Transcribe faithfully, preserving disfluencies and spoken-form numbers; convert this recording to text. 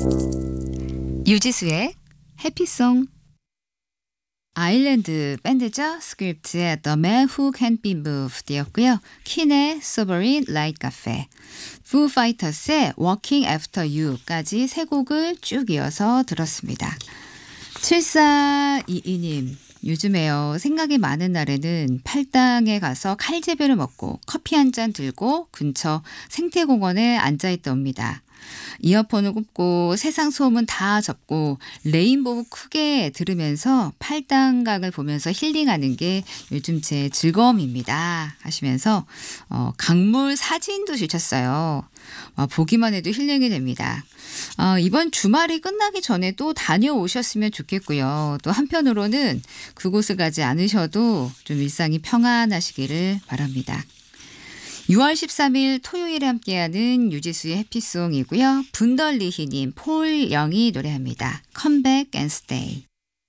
유지수의 해피송. 아일랜드 밴드죠. 스크립트의 The Man Who Can't Be Moved 였고요. 킨의 Sovereign Light Cafe, Foo Fighters의 Walking After You까지 세 곡을 쭉 이어서 들었습니다. 칠사이이님, 요즘에요. 생각이 많은 날에는 팔당에 가서 칼제비를 먹고 커피 한 잔 들고 근처 생태공원에 앉아있답니다. 이어폰을 꼽고 세상 소음은 다 접고 레인보우 크게 들으면서 팔당각을 보면서 힐링하는 게 요즘 제 즐거움입니다 하시면서 어, 강물 사진도 주셨어요. 어, 보기만 해도 힐링이 됩니다. 어, 이번 주말이 끝나기 전에 또 다녀오셨으면 좋겠고요. 또 한편으로는 그곳을 가지 않으셔도 좀 일상이 평안하시기를 바랍니다. 유월 십삼일 토요일에 함께하는 유지수의 해피송이고요. 분덜리히님, 폴 영이 노래합니다. Come back and stay.